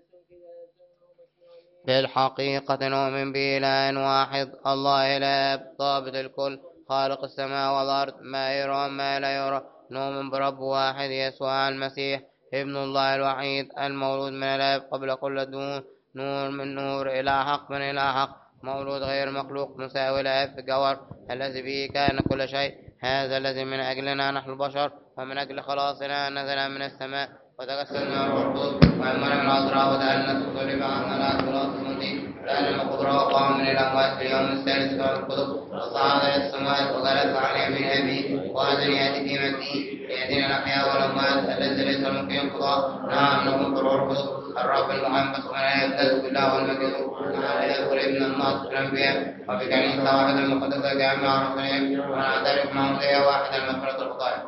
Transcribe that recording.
بالحقيقة نؤمن بإله واحد الله الآب ضابط الكل خالق السماء والأرض ما يرى وما لا يرى. نؤمن برب واحد يسوع المسيح ابن الله الوحيد المولود من الآب قبل كل دون نور من نور إلى حق من إلى حق مولود غير مخلوق مساوي الآب في الجوهر الذي به كان كل شيء. هذا الذي من أجلنا نحن البشر ومن أجل خلاصنا نزل من السماء وتجسد من الروح القدس وأمر من الأسرى وتأنس وصلب عنا لا خلاص المنتي لأن القدرة وقام من الأموات في اليوم الثالث كما القدس وصعد إلى السماوات وجلس عن يمين أبيه وأذن يأتي في مجده ليدين الأحياء والأموات الذي ليس ممكن انقضاء. نعم نؤمن بالروح القدس الرب المحمد ولا يبتدئ بالله والمجد على يدخل ابن الناصر الأنبياء وبكنيسة واحدة المقدسة جامعة رسولهم ونعترف معمودية واحدة لمغفرة الخطايا.